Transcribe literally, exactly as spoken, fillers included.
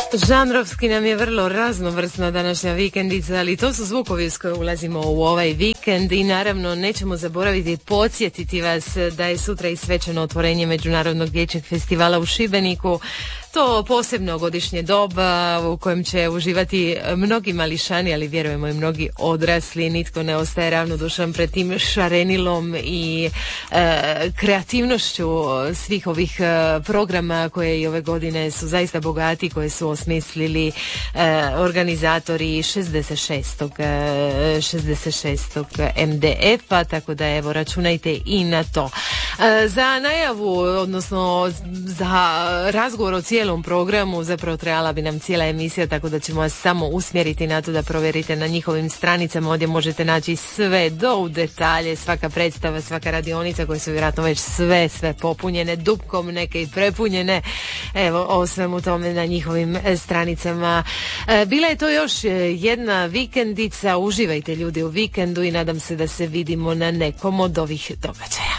Žanrovski nam je vrlo raznovrsna današnja vikendica, ali to su zvukovi s koje ulazimo u ovaj vikend i naravno nećemo zaboraviti podsjetiti vas da je sutra i svečano otvorenje Međunarodnog dječjeg festivala u Šibeniku. To posebno godišnje doba u kojem će uživati mnogi mališani, ali vjerujemo i mnogi odrasli. Nitko ne ostaje ravnodušan pred tim šarenilom i e, kreativnošću svih ovih e, programa koje i ove godine su zaista bogati, koje su osmislili e, organizatori šezdeset šestog šezdeset šestog M D F-a, tako da evo računajte i na to. E, za najavu, odnosno za razgovor o cijelom programu, zapravo trebala bi nam cijela emisija, tako da ćemo vas samo usmjeriti na to da provjerite na njihovim stranicama. Ovdje možete naći sve do u detalje, svaka predstava, svaka radionica koje su vjerojatno već sve, sve popunjene, dupkom neke i prepunjene. Evo, o svemu tome na njihovim stranicama. E, bila je to još jedna vikendica. Uživajte ljudi u vikendu i nadam se da se vidimo na nekom od ovih događaja.